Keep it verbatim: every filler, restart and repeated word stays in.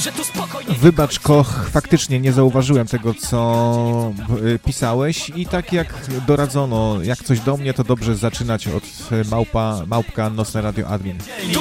Wybacz, Koch, faktycznie nie zauważyłem tego, co pisałeś i tak jak doradzono, jak coś do mnie, to dobrze zaczynać od małpa, małpka nocne radio admin.